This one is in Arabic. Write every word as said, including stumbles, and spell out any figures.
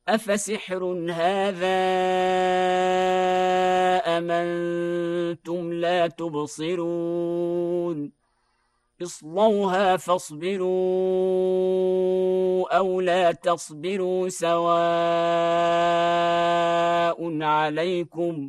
أفسحر هذا أم أنتم لا تبصرون اصلوها فاصبروا أو لا تصبروا سواء عليكم